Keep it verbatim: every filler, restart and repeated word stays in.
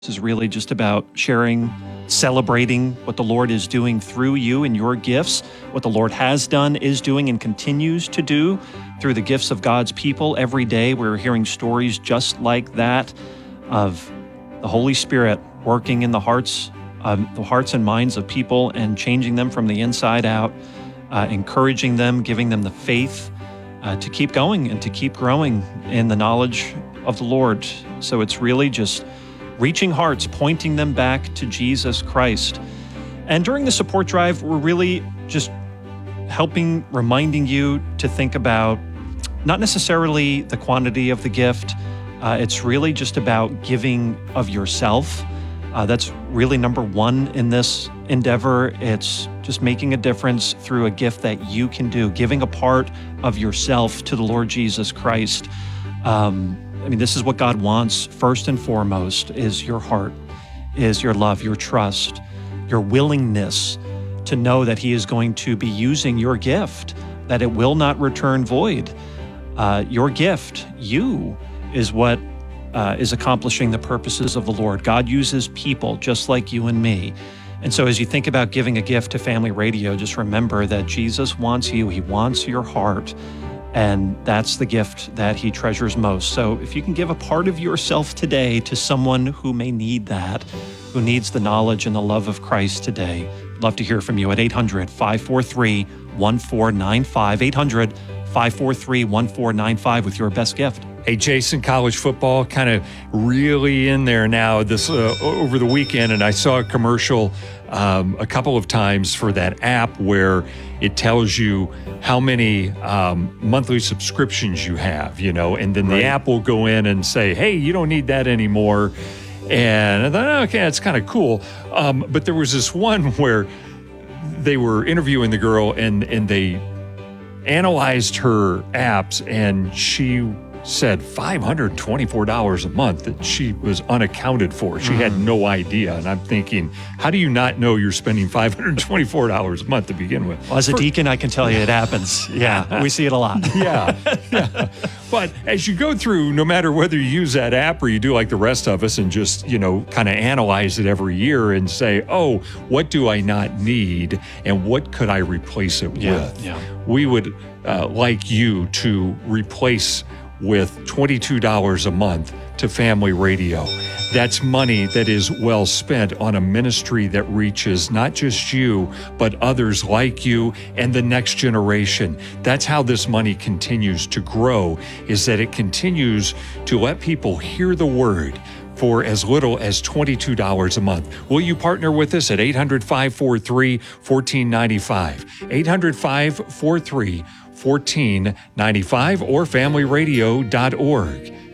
This is really just about sharing, celebrating what the Lord is doing through you and your gifts, what the Lord has done, is doing, and continues to do through the gifts of God's people. Every day we're hearing stories just like that of the Holy Spirit working in the hearts, um, the hearts and minds of people and changing them from the inside out, uh, encouraging them, giving them the faith uh, to keep going and to keep growing in the knowledge of the Lord. So it's really just reaching hearts, pointing them back to Jesus Christ. And during the support drive, we're really just helping, reminding you to think about not necessarily the quantity of the gift. Uh, it's really just about giving of yourself. Uh, that's really number one in this endeavor. It's just making a difference through a gift that you can do, giving a part of yourself to the Lord Jesus Christ. Um, I mean, this is what God wants first and foremost, is your heart, is your love, your trust, your willingness to know that He is going to be using your gift, that it will not return void. Uh, your gift, you, is what uh, is accomplishing the purposes of the Lord. God uses people just like you and me. And so as you think about giving a gift to Family Radio, just remember that Jesus wants you. He wants your heart. And that's the gift that He treasures most. So if you can give a part of yourself today to someone who may need that, who needs the knowledge and the love of Christ today, I'd love to hear from you at eight hundred, five four three, one four nine five, eight hundred, five four three, one four nine five with your best gift. Hey, Jason, college football kind of really in there now this uh, over the weekend, and I saw a commercial um, a couple of times for that app where it tells you how many um, monthly subscriptions you have, you know, and then the Right. app will go in and say, hey, you don't need that anymore. And I thought, okay, that's kind of cool. Um, but there was this one where they were interviewing the girl and, and they analyzed her apps, and she said five hundred twenty-four dollars a month that she was unaccounted for. She mm. had no idea. And I'm thinking, how do you not know you're spending five hundred twenty-four dollars a month to begin with? Well, as a for- deacon, I can tell you it happens. Yeah, we see it a lot. yeah, yeah. But as you go through, no matter whether you use that app or you do like the rest of us and just, you know, kind of analyze it every year and say, oh, what do I not need and what could I replace it Yeah, with? yeah. We would uh, like you to replace with twenty-two dollars a month to Family Radio. That's money that is well spent on a ministry that reaches not just you, but others like you and the next generation. That's how this money continues to grow, is that it continues to let people hear the word for as little as twenty-two dollars a month. Will you partner with us at eight hundred, five four three, one four nine five, eight hundred, five four three, one four nine five, or family radio dot org.